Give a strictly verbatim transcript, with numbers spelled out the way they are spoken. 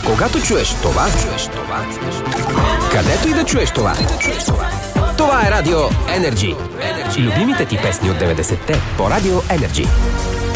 Когато чуеш това, чуеш това, където и да чуеш това. Това е Радио Енерджи. Любимите ти песни от деветдесетте по Радио Енерджи.